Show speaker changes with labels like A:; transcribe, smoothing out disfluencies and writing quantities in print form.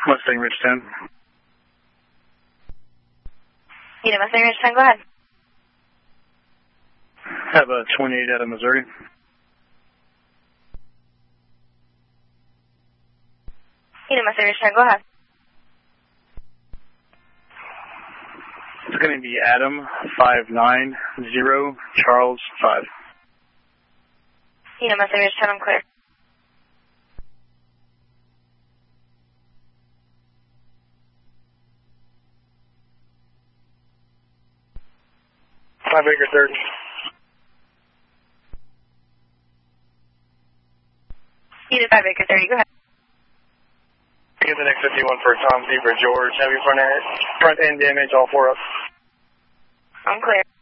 A: Mustang Ridge 10.
B: Unit Mustang Ridge 10, go ahead.
A: Have a 28 out of Missouri.
B: Unit Mustang Ridge 10, go ahead.
A: It's going to be Adam 590 Charles 5.
B: Unit Mustang Ridge 10, I'm clear.
A: Baker 30.
B: Unit 5 Baker 30, go ahead.
A: Get the next 51 for Tom Zebra George. Heavy front end damage, all 4 up.
B: I'm clear.